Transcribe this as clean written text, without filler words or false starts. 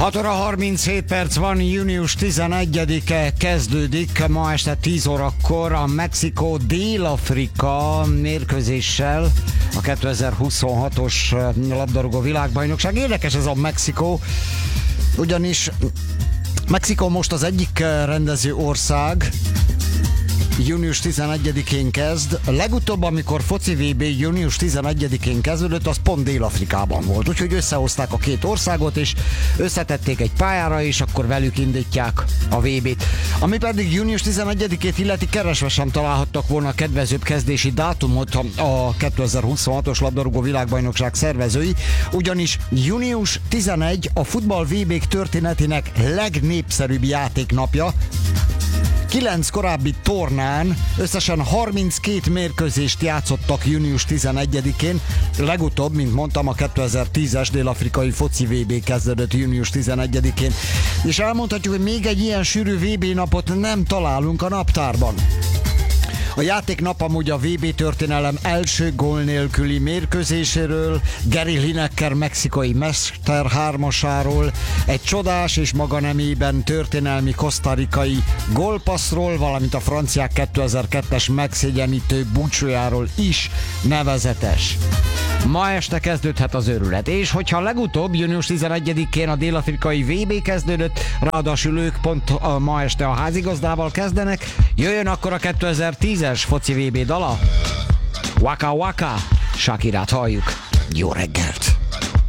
6 óra 37 perc van, június 11-e kezdődik ma este 10 órakor a Mexikó-Dél-Afrika mérkőzéssel a 2026-os labdarúgó világbajnokság. Érdekes ez a Mexikó, ugyanis Mexikó most az egyik rendező ország, június 11-én kezd. Legutóbb, amikor foci VB június 11-én kezdődött, az pont Dél-Afrikában volt. Úgyhogy összehozták a két országot, és összetették egy pályára, és akkor velük indítják a VB-t. Ami pedig június 11-ét illeti, keresve sem találhattak volna kedvezőbb kezdési dátumot a 2026-os labdarúgó világbajnokság szervezői, ugyanis június 11 a futball VB-k történetének legnépszerűbb játéknapja. 9 korábbi tornán összesen 32 mérkőzést játszottak június 11-én. Legutóbb, mint mondtam, a 2010-es dél-afrikai foci VB kezdődött június 11-én. És elmondhatjuk, hogy még egy ilyen sűrű VB napot nem találunk a naptárban. A játéknap amúgy a VB történelem első gól nélküli mérkőzéséről, Gary Lineker mexikai mester hármasáról, egy csodás és maga nemében történelmi kosztarikai gólpasszról, valamint a franciák 2002-es megszégyenítő búcsújáról is nevezetes. Ma este kezdődhet az őrület, és hogyha legutóbb június 11-én a dél-afrikai VB kezdődött, ráadásul ők pont ma este a házigazdával kezdenek, jöjjön akkor a 2010-es foci VB dala. Waka Waka, Shakirát halljuk. Jó reggelt!